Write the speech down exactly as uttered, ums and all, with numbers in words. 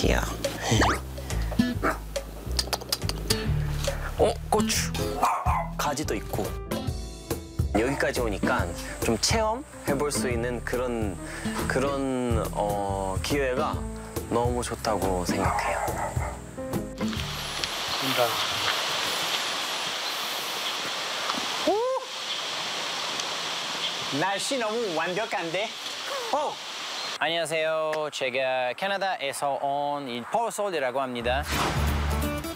닭이야. 어, 고추. 가지도 있고. 여기까지 오니까 좀 체험해볼 수 있는 그런 그런 어, 기회가 너무 좋다고 생각해요. 된다. 날씨 너무 완벽한데? 어! 안녕하세요. 제가 캐나다에서 온 폴솔이라고 합니다.